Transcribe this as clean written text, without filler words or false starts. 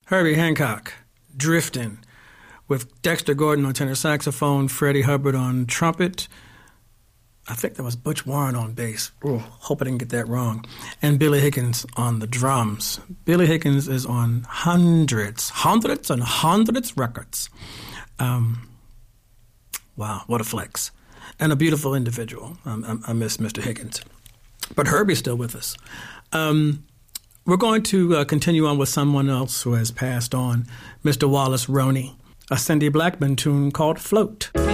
Herbie Hancock, Driftin', with Dexter Gordon on tenor saxophone, Freddie Hubbard on trumpet. I think that was Butch Warren on bass. Ooh, hope I didn't get that wrong. And Billy Higgins on the drums. Billy Higgins is on hundreds and hundreds records. Wow, what a flex. And a beautiful individual. I miss Mr. Higgins. But Herbie's still with us. We're going to continue on with someone else who has passed on, Mr. Wallace Roney, a Cindy Blackman tune called Float.